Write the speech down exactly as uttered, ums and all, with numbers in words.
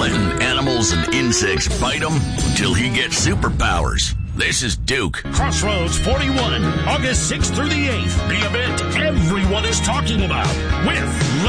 letting animals and insects bite him until he gets superpowers. This is Duke. Crossroads forty-one, August sixth through the eighth. The event everyone is talking about with